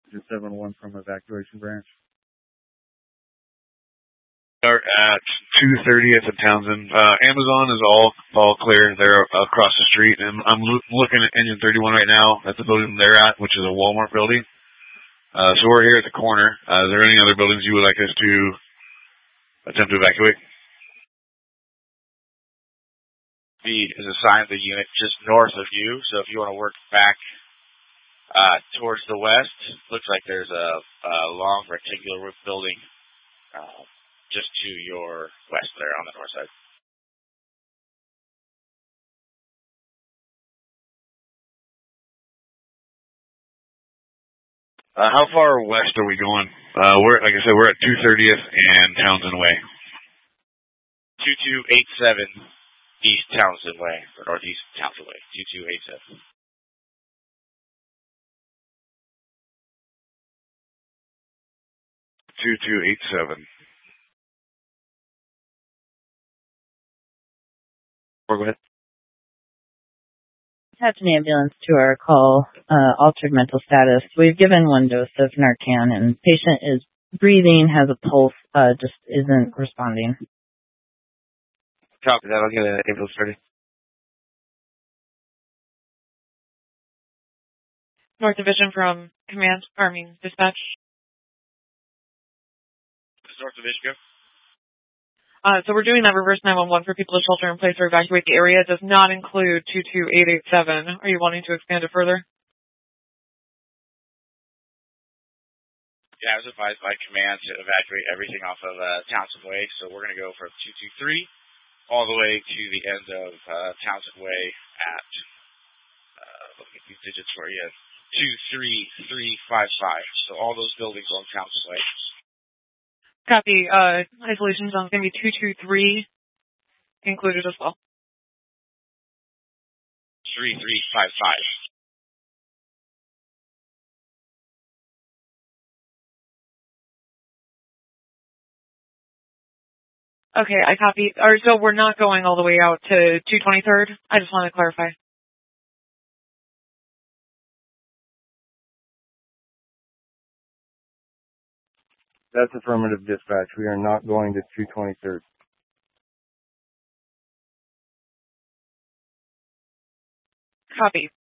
to 7-1 from evacuation branch. Start at 230th and Townsend. Amazon is all clear. They're across the street, and I'm looking at Engine 31 right now. That's the building they're at, which is a Walmart building. So we're here at the corner. Is there any other buildings you would like us to attempt to evacuate? B is assigned the unit just north of you, so if you want to work back towards the west, looks like there's a long rectangular roof building just to your west there on the north side. How far west are we going? Like I said, we're at 230th and Townsend Way. 2287 East Townsend Way, or Northeast Townsend Way, 2287. Go ahead. Attach an ambulance to our call, altered mental status. We've given 1 dose of Narcan, and patient is breathing, has a pulse, just isn't responding. Copy that. I'll get an ambulance ready. North Division from Dispatch. This is North Division, go. So we're doing that reverse 911 for people to shelter in place or evacuate the area. It does not include 22887. Are you wanting to expand it further? Yeah, I was advised by command to evacuate everything off of Townsend Way, so we're going to go from 223 all the way to the end of Townsend Way at, let me get these digits for you, 23355. So all those buildings on Townsend Way. Copy. Isolation zone is going to be 223 included as well. 3355. Okay, I copy. So we're not going all the way out to 223rd? I just want to clarify. That's affirmative, dispatch. We are not going to 223rd. Copy.